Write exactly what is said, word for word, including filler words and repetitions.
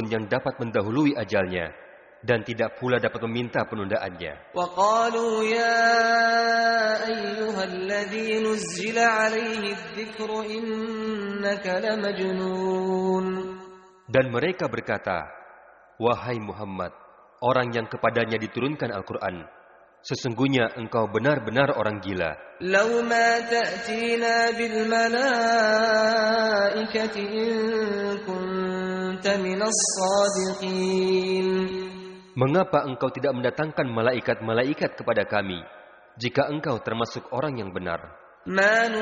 pun yang dapat mendahului ajalnya, dan tidak pula dapat meminta penundaannya. وَقَالُوا يَا أَيُّهَا الَّذِي نُزِّلَ عَلَيْهِ الذِّكْرُ إِنَّكَ لَمَجْنُونَ. Dan mereka berkata, wahai Muhammad, orang yang kepadanya diturunkan Al-Quran, sesungguhnya engkau benar-benar orang gila. لَوْ مَا تَأْتِينَا بِالْمَلَائِكَةِ إِن كُنتَ مِنَ الصَّادِقِينَ. Mengapa engkau tidak mendatangkan malaikat-malaikat kepada kami, jika engkau termasuk orang yang benar?